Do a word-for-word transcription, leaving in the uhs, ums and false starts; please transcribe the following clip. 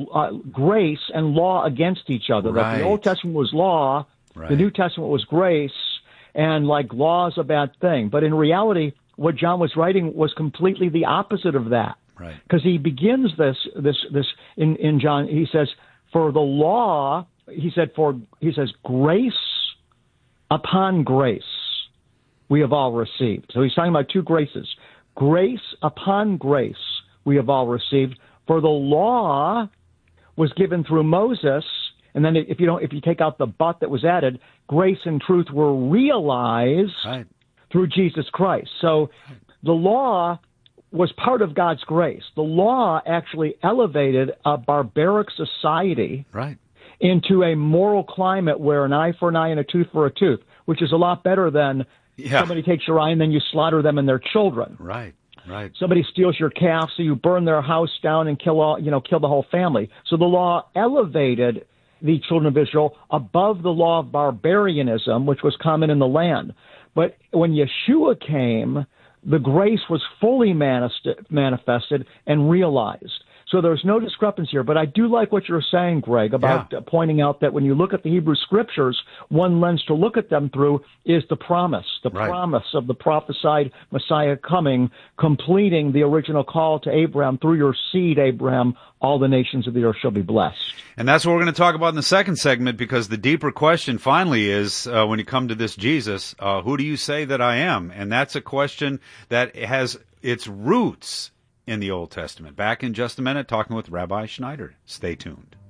uh, grace and law against each other. Right. That the Old Testament was law, Right. the New Testament was grace, and like law is a bad thing. But in reality, what John was writing was completely the opposite of that. Right. Because he begins this this this in, in John. He says, "For the law," he said, "For he says grace upon grace we have all received." So he's talking about two graces: grace upon grace we have all received. For the law was given through Moses, and then if you don't, if you take out the but that was added, grace and truth were realized Right. through Jesus Christ. So the law was part of God's grace. The law actually elevated a barbaric society Right. into a moral climate where an eye for an eye and a tooth for a tooth, which is a lot better than Yeah. somebody takes your eye and then you slaughter them and their children. Right. Right. Somebody steals your calf, so you burn their house down and kill all, you know, kill the whole family. So the law elevated the children of Israel above the law of barbarianism, which was common in the land. But when Yeshua came, the grace was fully manifest- manifested and realized. So there's no discrepancy here. But I do like what you're saying, Greg, about Yeah. uh, pointing out that when you look at the Hebrew Scriptures, one lens to look at them through is the promise, the Right. promise of the prophesied Messiah coming, completing the original call to Abraham, through your seed, Abraham, all the nations of the earth shall be blessed. And that's what we're going to talk about in the second segment, because the deeper question finally is, uh, when you come to this Jesus, uh, who do you say that I am? And that's a question that has its roots in the Old Testament. Back in just a minute, talking with Rabbi Schneider. Stay tuned.